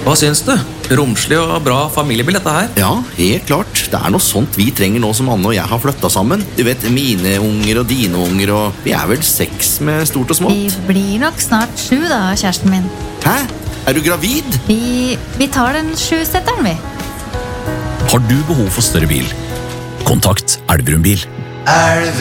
Hva syns du? Romslig og bra familiebil dette her. Ja, helt klart. Det noe sånt vi trenger nå som Anne og jeg har flyttet sammen. Du vet, mine unger og dine unger, og vi vel 6 med stort og smått. Vi blir nok snart 7 da, kjæresten min. Hæ? Du gravid? Vi tar den 7-setteren, vi. Har du behov for større bil? Kontakt Elverum Bil.